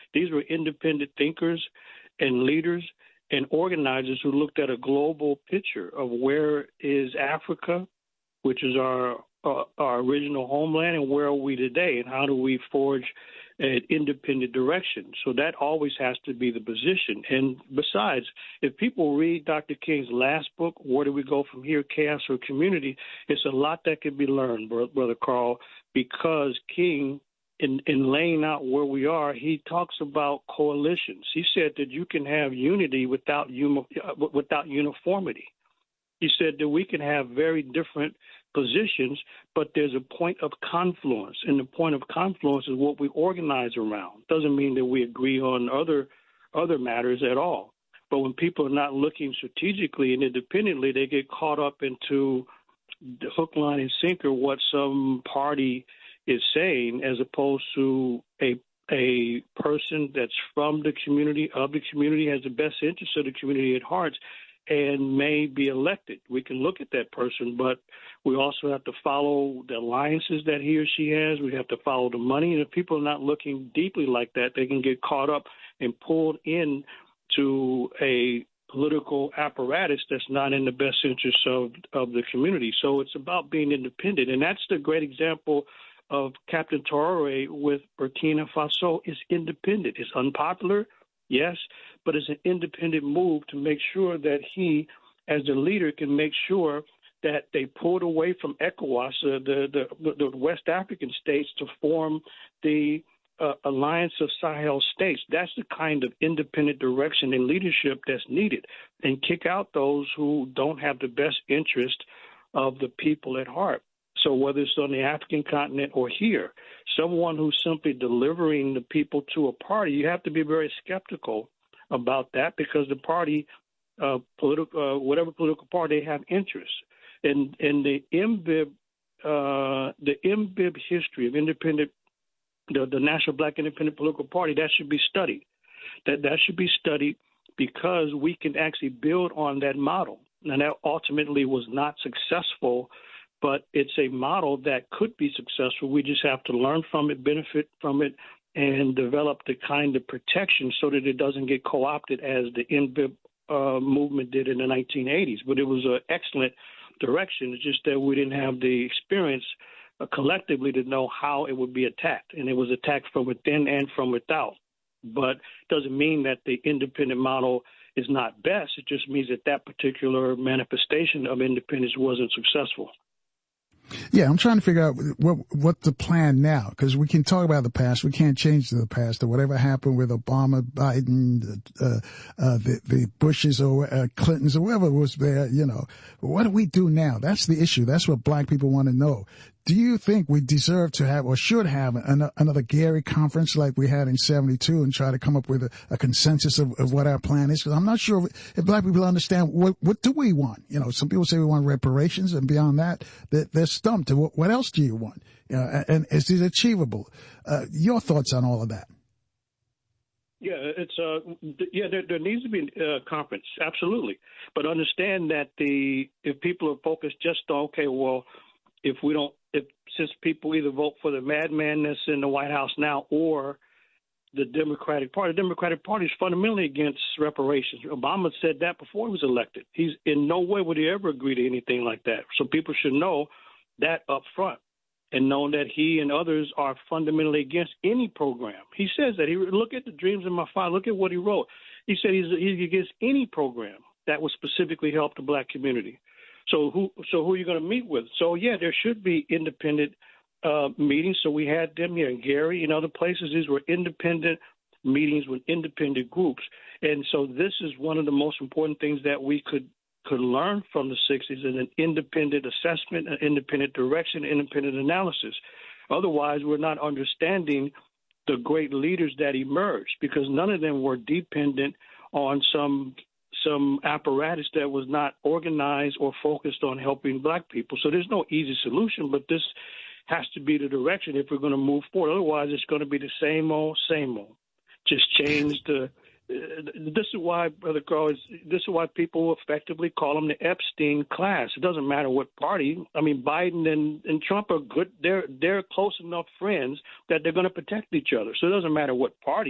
These were independent thinkers and leaders and organizers who looked at a global picture of where is Africa, which is our original homeland, and where are we today, and how do we forge an independent direction. So that always has to be the position. And besides, if people read Dr. King's last book, Where Do We Go From Here, Chaos or Community, it's a lot that can be learned, Brother Carl, because King, in laying out where we are, he talks about coalitions. He said that you can have unity without uniformity. He said that we can have very different positions, but there's a point of confluence, and the point of confluence is what we organize around. Doesn't mean that we agree on other matters at all. But when people are not looking strategically and independently, they get caught up into the hook, line, and sinker what some party is saying, as opposed to a person that's from the community, of the community, has the best interest of the community at heart, and may be elected. We can look at that person, but we also have to follow the alliances that he or she has. We have to follow the money. And if people are not looking deeply like that, they can get caught up and pulled in to a political apparatus that's not in the best interest of the community. So it's about being independent. And that's the great example of Captain Traore with Burkina Faso. Is independent. It's unpopular, yes, but it's an independent move to make sure that he, as the leader, can make sure that they pulled away from ECOWAS, the West African states, to form the Alliance of Sahel States. That's the kind of independent direction and leadership that's needed, and kick out those who don't have the best interest of the people at heart. So whether it's on the African continent or here, someone who's simply delivering the people to a party, you have to be very skeptical about that, because the party, whatever political party, they have interests. And the MBIB history of independent, the National Black Independent Political Party, that should be studied. That should be studied, because we can actually build on that model. Now, that ultimately was not successful, but it's a model that could be successful. We just have to learn from it, benefit from it, and develop the kind of protection so that it doesn't get co-opted as the NBIB movement did in the 1980s. But it was an excellent direction. It's just that we didn't have the experience collectively to know how it would be attacked. And it was attacked from within and from without. But it doesn't mean that the independent model is not best. It just means that that particular manifestation of independence wasn't successful. Yeah, I'm trying to figure out what the plan now, because we can talk about the past. We can't change the past, or whatever happened with Obama, Biden, the Bushes or Clintons, or whoever was there, you know. What do we do now? That's the issue. That's what black people want to know. Do you think we deserve to have, or should have, another Gary conference like we had in 72 and try to come up with a consensus of what our plan is? Because I'm not sure if black people understand what do we want. You know, some people say we want reparations, and beyond that, they're stumped. What else do you want? You know, and is it achievable? Your thoughts on all of that? Yeah, there needs to be a conference, absolutely. But understand that if people are focused just on, okay, well, since people either vote for the madman that's in the White House now or the Democratic Party is fundamentally against reparations. Obama said that before he was elected. He's in no way would he ever agree to anything like that. So people should know that up front, and know that he and others are fundamentally against any program. He says that. Look at the Dreams in My File. Look at what he wrote. He said he's against any program that would specifically help the black community. So who are you going to meet with? So, yeah, there should be independent meetings. So we had them here in Gary and other places. These were independent meetings with independent groups. And so this is one of the most important things that we could learn from the 60s, is an independent assessment, an independent direction, independent analysis. Otherwise, we're not understanding the great leaders that emerged, because none of them were dependent on some apparatus that was not organized or focused on helping black people. So there's no easy solution, but this has to be the direction if we're going to move forward. Otherwise, it's going to be the same old, same old. Just change this is why, Brother Carl, this is why people effectively call them the Epstein class. It doesn't matter what party. I mean, Biden and Trump are good. They're close enough friends that they're going to protect each other. So it doesn't matter what party.